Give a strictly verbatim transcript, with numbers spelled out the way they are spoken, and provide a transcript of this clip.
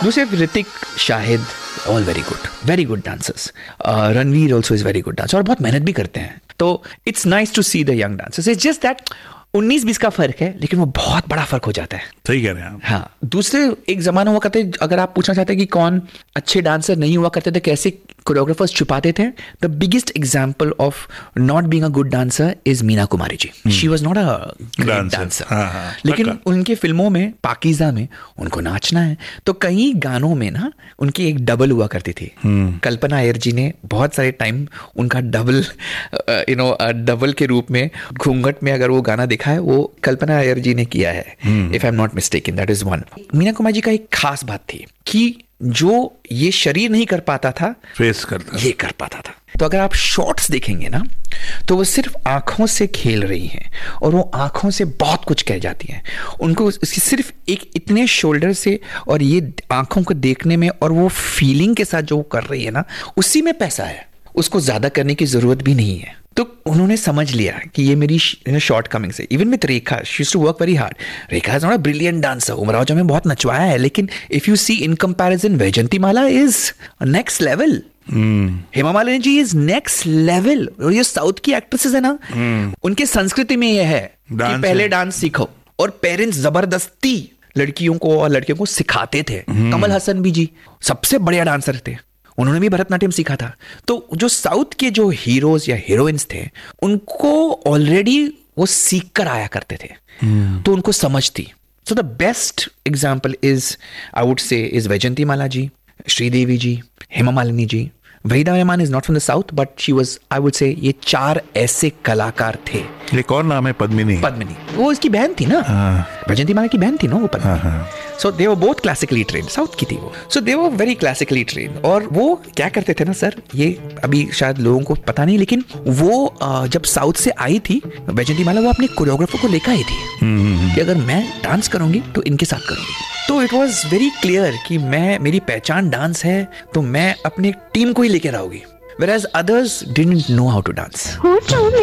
दूसरे Hrithik, Shahid, all very good, very good dancers. Ranveer also is very good dancer और बहुत मेहनत भी करते हैं. तो it's nice to see the young dancers. It's just that उन्नीस बीस का फर्क है, लेकिन वो बहुत बड़ा फर्क हो जाता है. सही कह रहे हैं आप. हाँ, दूसरे एक जमाना हुआ करते, अगर आप पूछना चाहते हैं कि कौन अच्छे डांसर नहीं हुआ करते थे, कैसे कोरियोग्राफर्स छुपाते थे, the biggest example of not being a good dancer is Meena Kumari ji. She was not a great dancer, लेकिन उनके फिल्मों में, पाकीज़ा में उनको नाचना है, तो कई गानों में ना उनकी एक डबल हुआ करती थी. कल्पना अय्यर जी ने बहुत सारे टाइम उनका डबल, यू नो डबल के रूप में घूंघट में अगर वो गाना देखा है, वो कल्पना अय्यर जी ने किया है, if I am not mistaken, that is one. Meena Kumari ji का एक खास बात थी कि जो ये शरीर नहीं कर पाता था, फेस करता ये कर पाता था. तो अगर आप शॉट्स देखेंगे ना, तो वो सिर्फ आंखों से खेल रही हैं और वो आंखों से बहुत कुछ कह जाती हैं. उनको सिर्फ एक इतने शोल्डर से और ये आंखों को देखने में और वो फीलिंग के साथ जो वो कर रही है ना, उसी में पैसा है. उसको ज्यादा करने की जरूरत भी नहीं है. तो उन्होंने समझ लिया कि ये मेरी शॉर्ट कमिंग से. Even with Rekha, she used to work very hard. Rekha is not a brilliant dancer. Umrao जो में बहुत नचवाया है, लेकिन if you see in comparison, Vaijayanti Mala is next level. Hema Malini ji is next level. और ये साउथ की एक्ट्रेसेस है ना, hmm. उनके संस्कृति में ये है कि पहले डांस सीखो, और पेरेंट्स जबरदस्ती लड़कियों को और लड़कियों को सिखाते थे. hmm. कमल हसन भी जी सबसे बढ़िया डांसर थे, उन्होंने भी भरतनाट्यम सीखा था. तो जो साउथ के जो हीरोज या हीरोइंस थे, उनको ऑलरेडी वो सीख कर आया करते थे. hmm. तो उनको समझ थी. So the best example is, I would say, is Vaijayanti Mala ji, Sridevi ji, Hema Malini ji. Waheeda Rehman is not from the south, but she was, I would say, ये चार ऐसे कलाकार थे. एक और नाम है पद्मिनी. पद्मिनी वो इसकी बहन थी ना, वैजयंती माला की बहन थी ना वो पद्मिनी. सो दे were both classically trained, south की थी वो. सो दे वर वेरी क्लासिकली ट्रेन्ड. और वो क्या करते थे ना सर, ये अभी शायद लोगों को पता नहीं, लेकिन वो जब साउथ से आई थी वैजयंती माला, वो अपने कोरियोग्राफर को लेकर आई थी कि अगर मैं डांस करूंगी तो इनके साथ करूंगी. तो इट वॉज वेरी क्लियर कि मैं, मेरी पहचान डांस है, तो मैं अपनी टीम को ही लेकर आऊंगी. Whereas others didn't know how to dance.